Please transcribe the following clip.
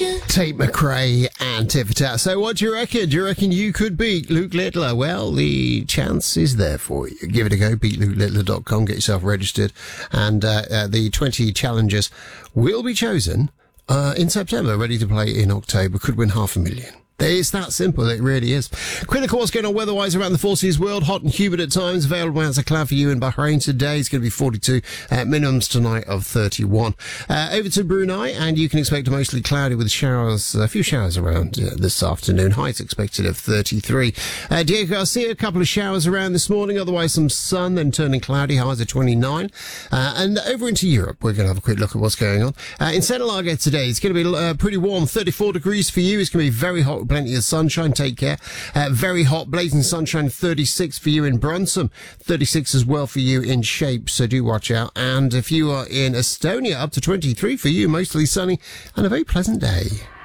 Tate McRae and Tit for Tat. So what do you reckon? Do you reckon you could beat Luke Littler? Well, the chance is there for you. Give it a go. BeatLukeLittler.com. Get yourself registered. And the 20 challengers will be chosen in September, ready to play in October. Could win $500,000. It's that simple, it really is. Critical what's going on weather-wise around the Four Seas world. Hot and humid at times. Available amounts of cloud for you in Bahrain today. It's going to be 42. Minimums tonight of 31. Over to Brunei, and you can expect a mostly cloudy with showers, a few showers around this afternoon. Highs expected of 33. Diego Garcia, a couple of showers around this morning. Otherwise, some sun, then turning cloudy. Highs of 29. And over into Europe, we're going to have a quick look at what's going on. In Centralago today, it's going to be pretty warm. 34 degrees for you. It's going to be very hot. Plenty of sunshine, take care. Very hot, blazing sunshine, 36 for you in Brunssum, 36 as well for you in Shape, so do watch out. And if you are in Estonia, up to 23 for you, mostly sunny and a very pleasant day.